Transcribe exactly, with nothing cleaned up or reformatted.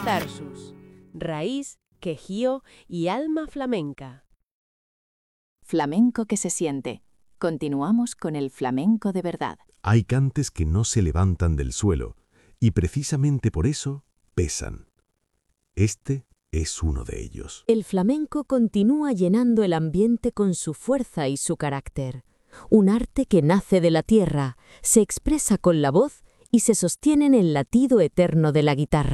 Tarsus, raíz, quejío y alma flamenca. Flamenco que se siente. Continuamos con el flamenco de verdad. Hay cantes que no se levantan del suelo y precisamente por eso pesan. Este es uno de ellos. El flamenco continúa llenando el ambiente con su fuerza y su carácter. Un arte que nace de la tierra, se expresa con la voz y se sostiene en el latido eterno de la guitarra.